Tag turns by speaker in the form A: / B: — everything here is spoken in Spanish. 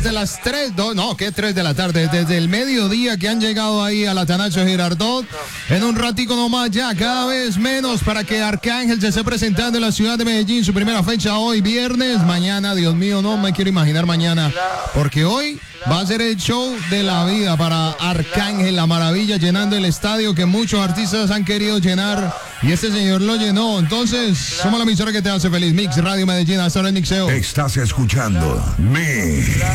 A: De las 3, no, ¿qué 3 de la tarde? Desde el mediodía que han llegado ahí a la Atanasio Girardot. En un ratico nomás ya, cada vez menos para que Arcángel se esté presentando en la ciudad de Medellín. Su primera fecha hoy, viernes. Mañana, Dios mío, no me quiero imaginar mañana. Porque hoy va a ser el show de la vida para Arcángel, la maravilla, llenando el estadio que muchos artistas han querido llenar. Y este señor lo llenó. Entonces, somos la emisora que te hace feliz. Mix Radio Medellín, hasta ahora el mixeo.
B: Estás escuchando